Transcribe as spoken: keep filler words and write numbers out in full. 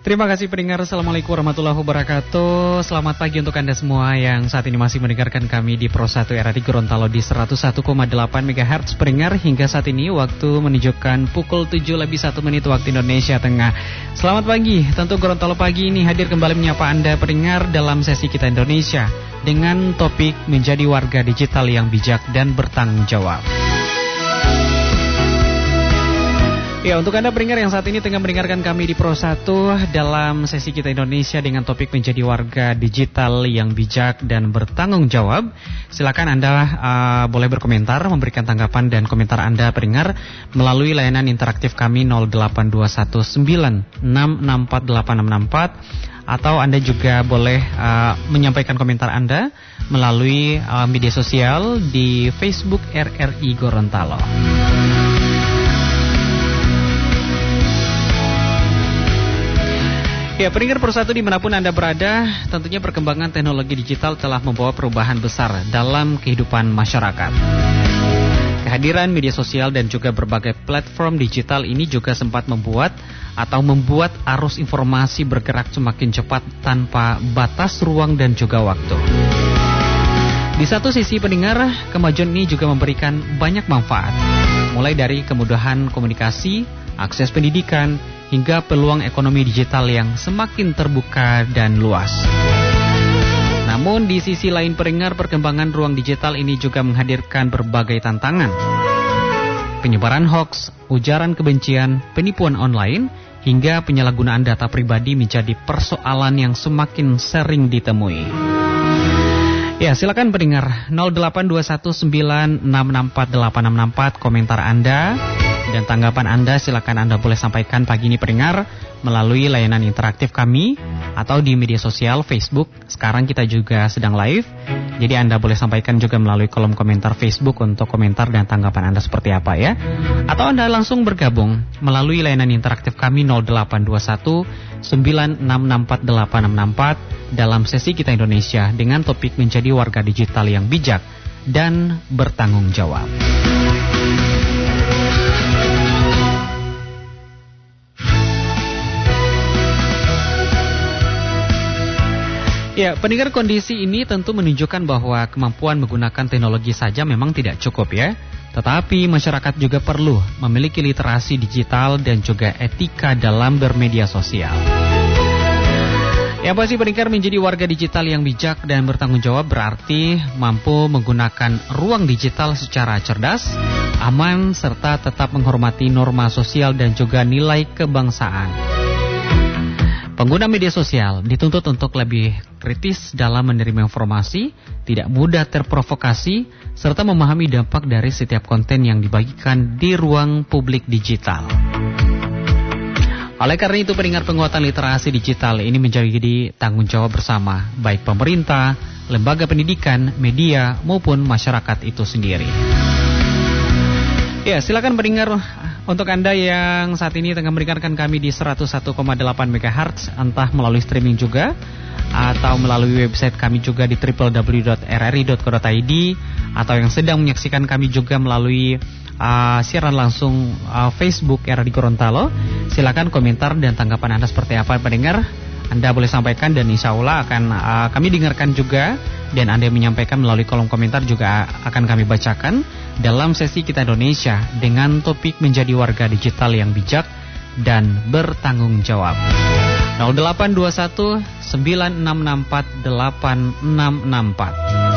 Terima kasih pendengar, Assalamualaikum warahmatullahi wabarakatuh. Selamat pagi untuk Anda semua yang saat ini masih mendengarkan kami di Pro satu R R I Gorontalo di seratus satu koma delapan megahertz. Pendengar, hingga saat ini waktu menunjukkan pukul tujuh lebih satu menit waktu Indonesia Tengah. Selamat pagi, tentu Gorontalo Pagi ini hadir kembali menyapa Anda pendengar dalam sesi Kita Indonesia dengan topik menjadi warga digital yang bijak dan bertanggung jawab. Ya, untuk Anda pendengar yang saat ini tengah mendengarkan kami di Pro satu dalam sesi Kita Indonesia dengan topik menjadi warga digital yang bijak dan bertanggung jawab, silakan Anda uh, boleh berkomentar, memberikan tanggapan dan komentar Anda pendengar melalui layanan interaktif kami nol delapan dua satu sembilan enam enam empat delapan enam enam empat, atau Anda juga boleh uh, menyampaikan komentar Anda melalui uh, media sosial di Facebook R R I Gorontalo. Ya, pendengar Pro satu dimanapun Anda berada, tentunya perkembangan teknologi digital telah membawa perubahan besar dalam kehidupan masyarakat. Kehadiran media sosial dan juga berbagai platform digital ini juga sempat membuat atau membuat arus informasi bergerak semakin cepat tanpa batas ruang dan juga waktu. Di satu sisi pendengar, kemajuan ini juga memberikan banyak manfaat, mulai dari kemudahan komunikasi, akses pendidikan, hingga peluang ekonomi digital yang semakin terbuka dan luas. Namun di sisi lain pendengar, perkembangan ruang digital ini juga menghadirkan berbagai tantangan. Penyebaran hoaks, ujaran kebencian, penipuan online, hingga penyalahgunaan data pribadi menjadi persoalan yang semakin sering ditemui. Ya, silakan pendengar nol delapan dua satu sembilan enam enam empat delapan enam enam empat komentar Anda dan tanggapan Anda silakan Anda boleh sampaikan pagi ini pendengar melalui layanan interaktif kami atau di media sosial Facebook. Sekarang kita juga sedang live, jadi Anda boleh sampaikan juga melalui kolom komentar Facebook untuk komentar dan tanggapan Anda seperti apa ya. Atau Anda langsung bergabung melalui layanan interaktif kami nol delapan dua satu sembilan enam enam empat delapan enam enam empat dalam sesi Kita Indonesia dengan topik menjadi warga digital yang bijak dan bertanggung jawab. Ya, pendengar, kondisi ini tentu menunjukkan bahwa kemampuan menggunakan teknologi saja memang tidak cukup ya. Tetapi masyarakat juga perlu memiliki literasi digital dan juga etika dalam bermedia sosial. Yang pasti pendengar, menjadi warga digital yang bijak dan bertanggung jawab berarti mampu menggunakan ruang digital secara cerdas, aman, serta tetap menghormati norma sosial dan juga nilai kebangsaan. Pengguna media sosial dituntut untuk lebih kritis dalam menerima informasi, tidak mudah terprovokasi, serta memahami dampak dari setiap konten yang dibagikan di ruang publik digital. Oleh karena itu, pendengar, penguatan literasi digital ini menjadi tanggung jawab bersama, baik pemerintah, lembaga pendidikan, media, maupun masyarakat itu sendiri. Ya, silakan pendengar, untuk Anda yang saat ini tengah mendengarkan kami di seratus satu koma delapan megahertz, entah melalui streaming juga atau melalui website kami juga di w w w dot r r i dot co dot i d, atau yang sedang menyaksikan kami juga melalui uh, siaran langsung uh, Facebook R R I Gorontalo, silakan komentar dan tanggapan Anda seperti apa pendengar. Anda boleh sampaikan dan insya Allah akan uh, kami dengarkan juga, dan Anda menyampaikan melalui kolom komentar juga akan kami bacakan dalam sesi Kita Indonesia dengan topik menjadi warga digital yang bijak dan bertanggung jawab. nol delapan dua satu sembilan enam enam empat delapan enam enam empat.